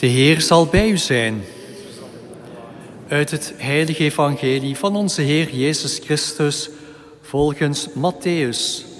De Heer zal bij u zijn. Uit het heilige evangelie van onze Heer Jezus Christus volgens Mattheüs.